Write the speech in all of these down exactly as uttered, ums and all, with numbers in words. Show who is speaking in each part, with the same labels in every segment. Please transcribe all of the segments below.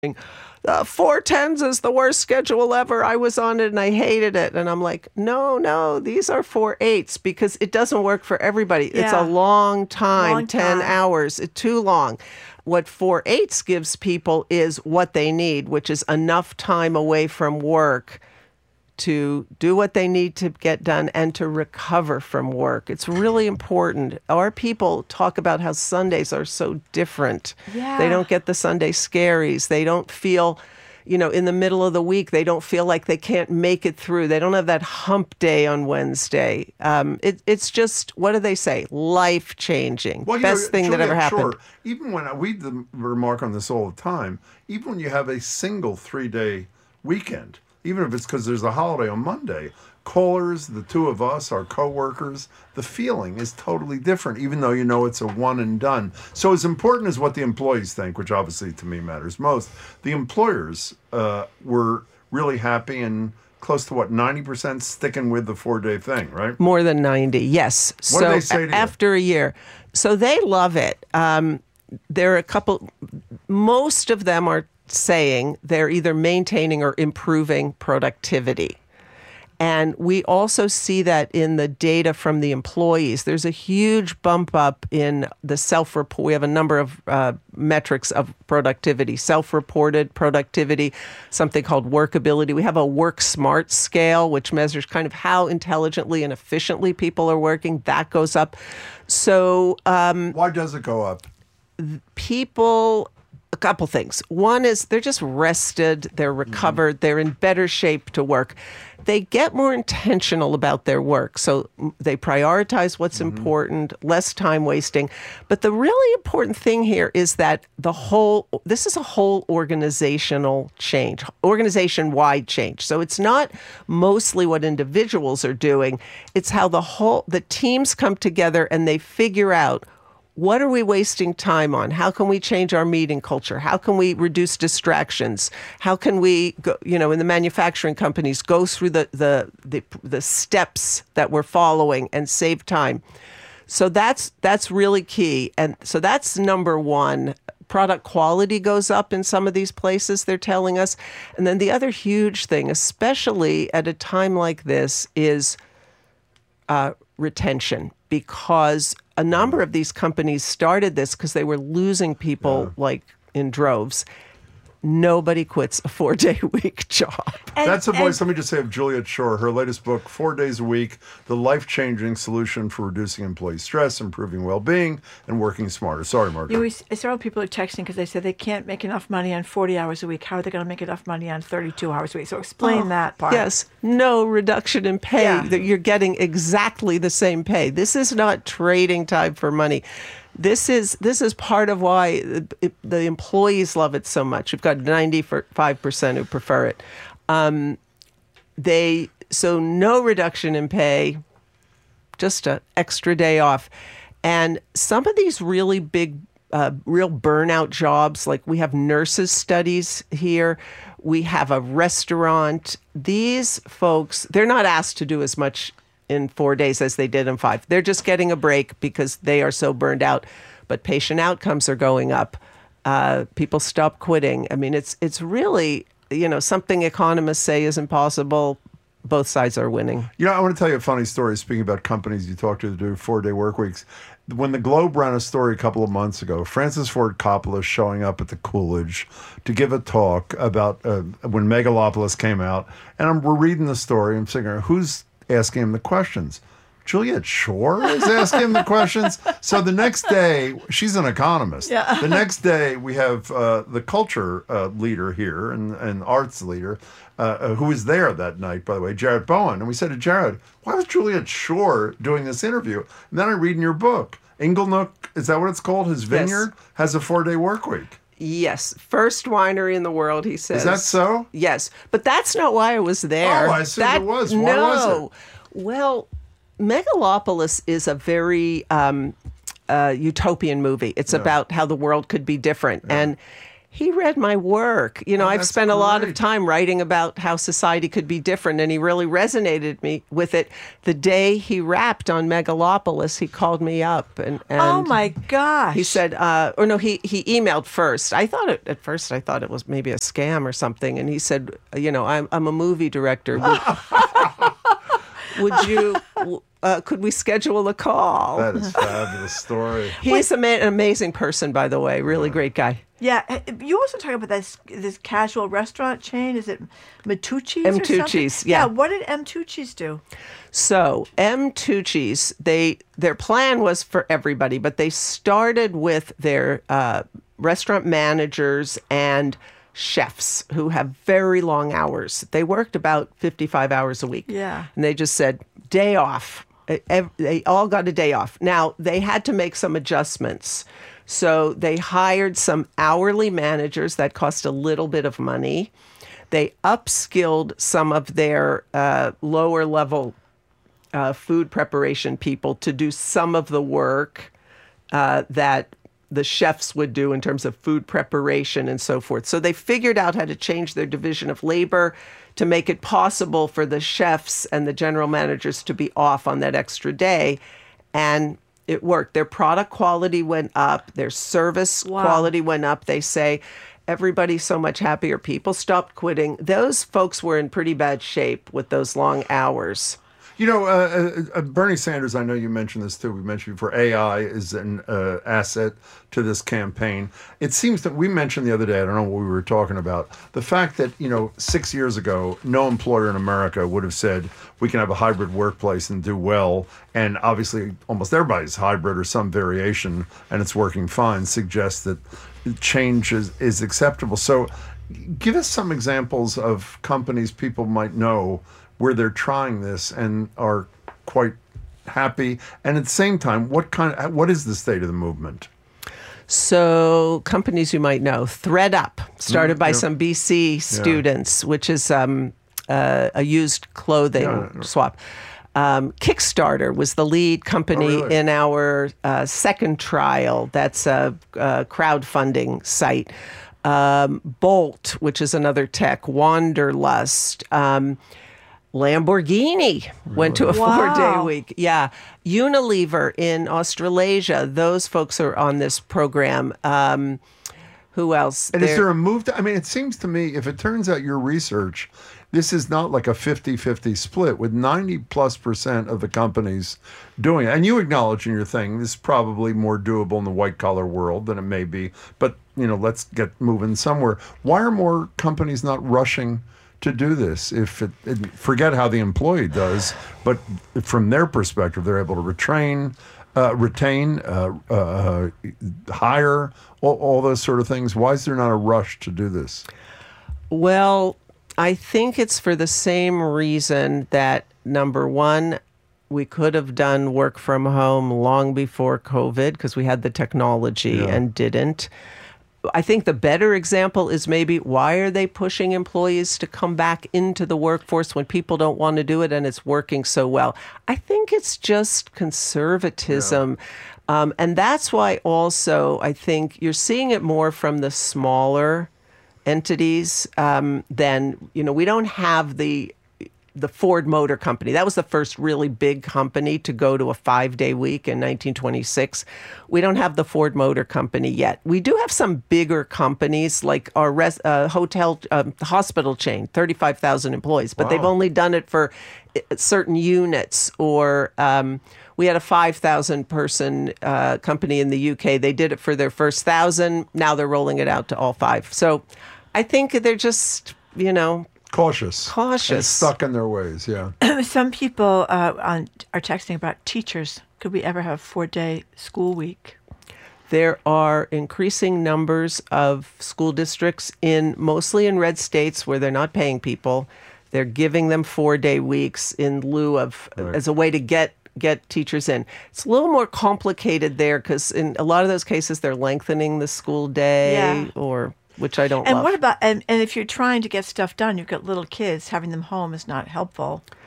Speaker 1: Uh, four tens is the worst schedule ever. I was on it and I hated it. And I'm like, no, no, these are four eights because it doesn't work for everybody.
Speaker 2: Yeah.
Speaker 1: It's a long time,
Speaker 2: Long
Speaker 1: ten
Speaker 2: time.
Speaker 1: hours, it's too long. What four eights gives people is what they need, which is enough time away from work to do what they need to get done and to recover from work. It's really important. Our people talk about how Sundays are so different.
Speaker 2: Yeah.
Speaker 1: They don't get the Sunday scaries. They don't feel, you know, in the middle of the week, they don't feel like they can't make it through. They don't have that hump day on Wednesday. Um, it, it's just, what do they say? Life-changing.
Speaker 3: Well, you
Speaker 1: Best
Speaker 3: know,
Speaker 1: thing that
Speaker 3: Juliet,
Speaker 1: ever happened.
Speaker 3: Sure. Even when we the, remark on this all the time, even when you have a single three-day weekend, even if it's because there's a holiday on Monday, callers, the two of us, our coworkers, the feeling is totally different, even though you know it's a one and done. So as important as what the employees think, which obviously to me matters most, the employers uh, were really happy and close to what, ninety percent sticking with the four-day thing, right?
Speaker 1: More than ninety, yes.
Speaker 3: What
Speaker 1: so
Speaker 3: do they say to you?
Speaker 1: after a year. So they love it. Um, there are a couple, most of them are saying they're either maintaining or improving productivity. And we also see that in the data from the employees. There's a huge bump up in the self-report. We have a number of uh, metrics of productivity, self-reported productivity, something called workability. We have a work smart scale, which measures kind of how intelligently and efficiently people are working. That goes up. So um,
Speaker 3: Why does it go up?
Speaker 1: people... A couple things. One is they're just rested, they're recovered, mm-hmm. they're in better shape to work. They get more intentional about their work. So they prioritize what's mm-hmm. important, less time wasting. But the really important thing here is that the whole, this is a whole organizational change, organization-wide change. So it's not mostly what individuals are doing. It's how the whole, the teams come together and they figure out, what are we wasting time on? How can we change our meeting culture? How can we reduce distractions? How can we, go, you know, in the manufacturing companies, go through the, the the the steps that we're following and save time? So that's that's really key. And so that's number one. Product quality goes up in some of these places, they're telling us. And then the other huge thing, especially at a time like this, is uh, retention, because a number of these companies started this because they were losing people yeah. like in droves. Nobody quits a four-day week job.
Speaker 3: And, That's the voice, and, let me just say, of Juliet Schor, her latest book, Four Days a Week, The Life-Changing Solution for Reducing Employee Stress, Improving Well-Being, and Working Smarter. Sorry, Margaret.
Speaker 2: You know, several people are texting because they said they can't make enough money on forty hours a week. How are they going to make enough money on thirty-two hours a week? So explain oh, that part.
Speaker 1: Yes, no reduction in pay.
Speaker 2: Yeah.
Speaker 1: That you're getting exactly the same pay. This is not trading time for money. This is this is part of why it, the employees love it so much. We've got ninety-five percent who prefer it. Um, they so no reduction in pay, just an extra day off. And some of these really big, uh, real burnout jobs, like we have nurses studies here, we have a restaurant. These folks, they're not asked to do as much in four days as they did in five. They're just getting a break because they are so burned out. But patient outcomes are going up. Uh, people stop quitting. I mean, it's it's really, you know, something economists say is impossible. Both sides are winning.
Speaker 3: You know, I want to tell you a funny story, speaking about companies you talk to that do four-day work weeks. When the Globe ran a story a couple of months ago, Francis Ford Coppola showing up at the Coolidge to give a talk about uh, when Megalopolis came out. And I'm, we're reading the story. I'm thinking, who's asking him the questions? Juliet Schor is asking him the questions. So the next day, she's an economist.
Speaker 2: Yeah.
Speaker 3: The next day, we have uh, the culture uh, leader here and, and arts leader, uh, who was there that night, by the way, Jared Bowen. And we said to Jared, why was Juliet Schor doing this interview? And then I read in your book, Inglenook, is that what it's called? His vineyard
Speaker 1: Yes.
Speaker 3: has a four-day work week.
Speaker 1: Yes. First winery in the world, he says.
Speaker 3: Is that so?
Speaker 1: Yes. But that's not why I was there.
Speaker 3: Oh, I assumed
Speaker 1: that,
Speaker 3: it was. Why
Speaker 1: no.
Speaker 3: was it?
Speaker 1: Well, Megalopolis is a very um, uh, utopian movie. It's
Speaker 3: Yeah.
Speaker 1: about how the world could be different.
Speaker 3: Yeah.
Speaker 1: And he read my work. You know,
Speaker 3: Oh,
Speaker 1: I've
Speaker 3: that's
Speaker 1: spent a lot of
Speaker 3: great.
Speaker 1: time writing about how society could be different, and he really resonated me with it. The day he rapped on Megalopolis, he called me up and, and
Speaker 2: Oh my gosh.
Speaker 1: he said, uh, or no, he, he emailed first. I thought it, at first I thought it was maybe a scam or something. And he said, you know, I'm, I'm a movie director. Would, would you, uh, could we schedule a call?
Speaker 3: That is a fabulous story.
Speaker 1: He's a ma- an amazing person, by the way. Really great guy.
Speaker 2: Yeah, uh, you also talk about this this casual restaurant chain. Is it Matucci's?
Speaker 1: M.
Speaker 2: or something?
Speaker 1: Tucci's, yeah.
Speaker 2: What did M. Tucci's do?
Speaker 1: So M. Tucci's, they their plan was for everybody, but they started with their uh, restaurant managers and chefs who have very long hours. They worked about fifty-five hours a week.
Speaker 2: Yeah.
Speaker 1: And they just said, day off. Ev- They all got a day off. Now, they had to make some adjustments. So they hired some hourly managers that cost a little bit of money. They upskilled some of their uh, lower level uh, food preparation people to do some of the work uh, that the chefs would do in terms of food preparation and so forth. So they figured out how to change their division of labor to make it possible for the chefs and the general managers to be off on that extra day. And it worked. Their product quality went up. Their service
Speaker 2: Wow.
Speaker 1: quality went up. They say everybody's so much happier. People stopped quitting. Those folks were in pretty bad shape with those long hours.
Speaker 3: You know, uh, uh, Bernie Sanders, I know you mentioned this too. We mentioned before, A I is an uh, asset to this campaign. It seems that we mentioned the other day, I don't know what we were talking about, the fact that, you know, six years ago, no employer in America would have said we can have a hybrid workplace and do well. And obviously, almost everybody's hybrid or some variation, and it's working fine, suggests that change is, is acceptable. So give us some examples of companies people might know where they're trying this and are quite happy, and at the same time, what kind of, what is the state of the movement?
Speaker 1: So companies you might know, ThreadUp, started by
Speaker 3: yeah.
Speaker 1: some B C students, which is um, uh, a used clothing
Speaker 3: Yeah.
Speaker 1: swap. Um, Kickstarter was the lead company
Speaker 3: Oh, really?
Speaker 1: in our uh, second trial. That's a, a crowdfunding site. Um, Bolt, which is another tech. Wanderlust. Um, Lamborghini went to a
Speaker 2: Wow.
Speaker 1: four-day week. Yeah. Unilever in Australasia. Those folks are on this program. Um, who else?
Speaker 3: And is
Speaker 1: There-
Speaker 3: there a move to, I mean, it seems to me, if it turns out your research, this is not like a fifty-fifty split with ninety plus percent of the companies doing it. And you acknowledge in your thing, this is probably more doable in the white collar world than it may be. But, you know, let's get moving somewhere. Why are more companies not rushing to do this? If it, it forget how the employee does, but from their perspective, they're able to retrain, uh, retain, uh, uh, hire, all, all those sort of things. Why is there not a rush to do this?
Speaker 1: Well, I think it's for the same reason that, number one, we could have done work from home long before COVID because we had the technology
Speaker 3: Yeah.
Speaker 1: and didn't. I think the better example is maybe why are they pushing employees to come back into the workforce when people don't want to do it and it's working so well? I think it's just conservatism. Um, and that's why also I think you're seeing it more from the smaller entities um, than, you know, we don't have the the Ford Motor Company. That was the first really big company to go to a five-day week in nineteen twenty-six. We don't have the Ford Motor Company yet. We do have some bigger companies like our res- uh, hotel, um, hospital chain, thirty-five thousand employees, but they've
Speaker 3: Wow.
Speaker 1: only done it for uh, certain units. Or um, we had a five thousand person uh, company in the U K. They did it for their first thousand. Now they're rolling it out to all five. So I think they're just, you know,
Speaker 3: Cautious.
Speaker 1: Cautious.
Speaker 3: And stuck in their ways, yeah.
Speaker 2: Some people uh, on, are texting about teachers. Could we ever have four-day school week?
Speaker 1: There are increasing numbers of school districts in mostly in red states where they're not paying people. They're giving them four-day weeks in lieu of
Speaker 3: Right.
Speaker 1: as a way to get get teachers in. It's a little more complicated there because in a lot of those cases they're lengthening the school day
Speaker 2: Yeah.
Speaker 1: or which I don't
Speaker 2: And
Speaker 1: love.
Speaker 2: what about and, and if you're trying to get stuff done, you've got little kids, having them home is not helpful.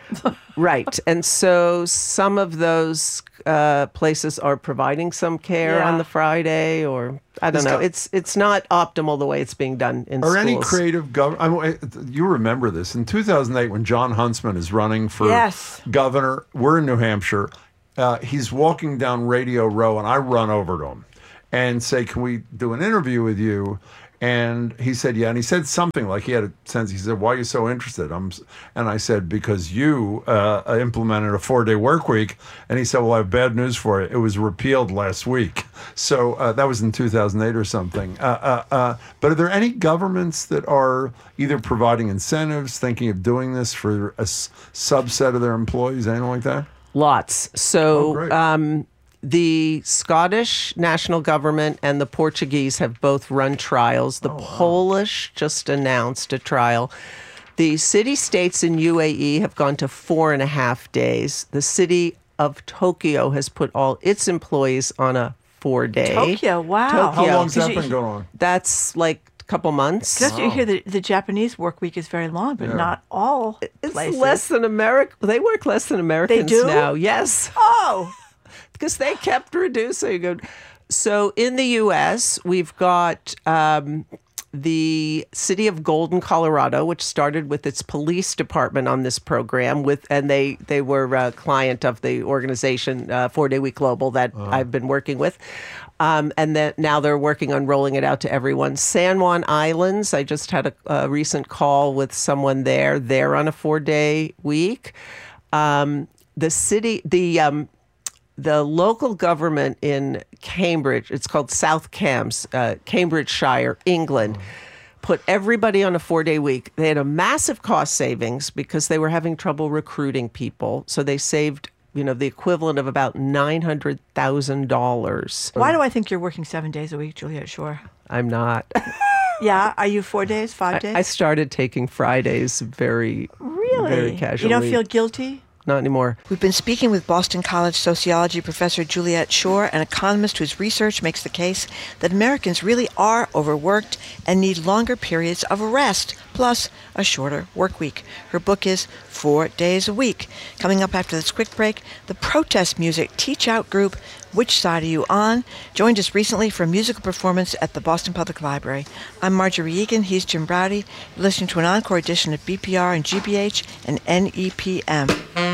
Speaker 1: Right. And so some of those uh, places are providing some care
Speaker 2: Yeah.
Speaker 1: on the Friday, or I don't
Speaker 3: It's
Speaker 1: know.
Speaker 3: got-
Speaker 1: It's it's not optimal the way it's being done in
Speaker 3: Or
Speaker 1: schools.
Speaker 3: any creative government. I mean, you remember this in two thousand eight when John Huntsman is running for
Speaker 2: Yes.
Speaker 3: governor. We're in New Hampshire. Uh, he's walking down Radio Row, and I run over to him and say, "Can we do an interview with you?" And he said, "Yeah." And he said something like he had a sense. He said, "Why are you so interested?" I'm, s- and I said, "Because you uh, implemented a four-day work week." And he said, "Well, I have bad news for you. It was repealed last week." So uh, that was in two thousand eight or something. Uh, uh, uh, but are there any governments that are either providing incentives, thinking of doing this for a s- subset of their employees, anything like that?
Speaker 1: Lots.
Speaker 3: Oh,
Speaker 1: So
Speaker 3: great.
Speaker 1: um, the Scottish national government and the Portuguese have both run trials. The Polish just announced a trial. The city-states in U A E have gone to four and a half days. The city of Tokyo has put all its employees on a four-day.
Speaker 2: Tokyo, wow.
Speaker 3: How
Speaker 1: Tokyo.
Speaker 3: long's that
Speaker 2: Because you-
Speaker 3: been going on?
Speaker 1: That's like a couple months.
Speaker 2: Because you hear the, the Japanese work week is very long, but not all
Speaker 1: It's
Speaker 2: places.
Speaker 1: less than America. They work less than Americans
Speaker 2: do?
Speaker 1: now. Yes.
Speaker 2: Oh,
Speaker 1: Because they kept reducing. So in the U S, we've got um, the city of Golden, Colorado, which started with its police department on this program, with and they they were a client of the organization uh, Four Day Week Global that I've been working with. Um, and then now they're working on rolling it out to everyone. San Juan Islands, I just had a, a recent call with someone there. They're on a four-day week. Um, the city, the um, the local government in Cambridge, it's called South Cambs, uh, Cambridgeshire, England, put everybody on a four-day week. They had a massive cost savings because they were having trouble recruiting people. So they saved, you know, the equivalent of about nine hundred thousand dollars.
Speaker 2: why do I think you're working seven days a week, Juliet Shore?
Speaker 1: I'm not.
Speaker 2: Yeah, are you four days, five days?
Speaker 1: I started taking Fridays very,
Speaker 2: really?
Speaker 1: very casually.
Speaker 2: You don't feel guilty?
Speaker 1: Not anymore.
Speaker 2: We've been speaking with Boston College sociology professor Juliet Shore, an economist whose research makes the case that Americans really are overworked and need longer periods of rest, plus a shorter work week. Her book is Four Days a Week. Coming up after this quick break, the protest music Teach Out group, Which Side Are You On?, joined us recently for a musical performance at the Boston Public Library. I'm Marjorie Egan. He's Jim Browdy. You're listening to an encore edition of B P R and G B H and N E P M.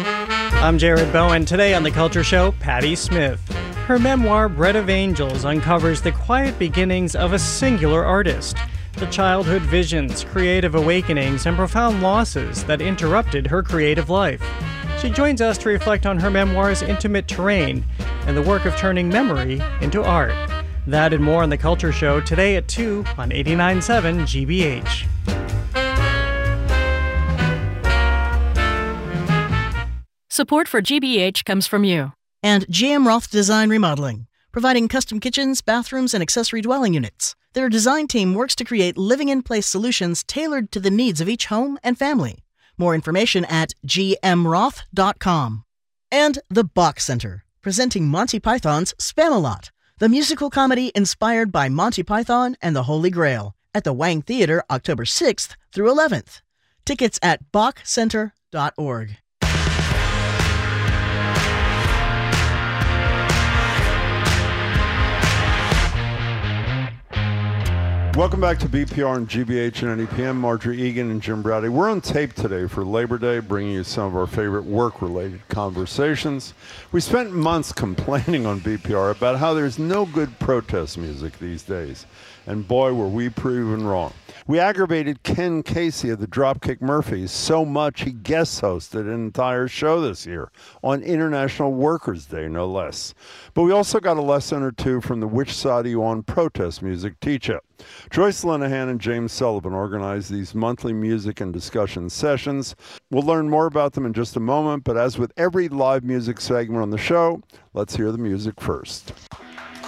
Speaker 4: I'm Jared Bowen. Today on The Culture Show, Patti Smith. Her memoir, Bread of Angels, uncovers the quiet beginnings of a singular artist, the childhood visions, creative awakenings, and profound losses that interrupted her creative life. She joins us to reflect on her memoir's intimate terrain and the work of turning memory into art. That and more on The Culture Show today at two on eighty-nine point seven G B H.
Speaker 5: Support for G B H comes from you.
Speaker 6: And G M Roth Design Remodeling, providing custom kitchens, bathrooms, and accessory dwelling units. Their design team works to create living-in-place solutions tailored to the needs of each home and family. More information at g m roth dot com. And the Bach Center, presenting Monty Python's Spamalot, the musical comedy inspired by Monty Python and the Holy Grail, at the Wang Theater October sixth through eleventh. Tickets at bach center dot org.
Speaker 3: Welcome back to B P R and G B H and N E P M. Marjorie Egan and Jim Browdy. We're on tape today for Labor Day, bringing you some of our favorite work-related conversations. We spent months complaining on B P R about how there's no good protest music these days. And boy, were we proven wrong. We aggravated Ken Casey of the Dropkick Murphys so much he guest hosted an entire show this year, on International Workers' Day, no less. But we also got a lesson or two from the Which Side Are You On protest music teach-out. Joyce Linehan and James Sullivan organize these monthly music and discussion sessions. We'll learn more about them in just a moment, but as with every live music segment on the show, let's hear the music first.